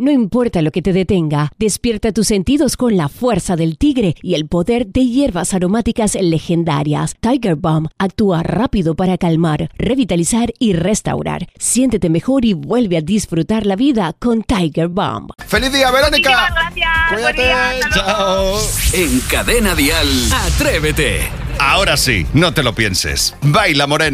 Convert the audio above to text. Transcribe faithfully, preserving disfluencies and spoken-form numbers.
No importa lo que te detenga, despierta tus sentidos con la fuerza del tigre y el poder de hierbas aromáticas legendarias. Tiger Balm actúa rápido para calmar, revitalizar y restaurar. Siéntete mejor y vuelve a disfrutar la vida con Tiger Balm. ¡Feliz día, Verónica! Muchísimas gracias. Cuídate. Buen día. Chao. En Cadena Dial, Atrévete. Ahora sí, no te lo pienses. Baila, morena.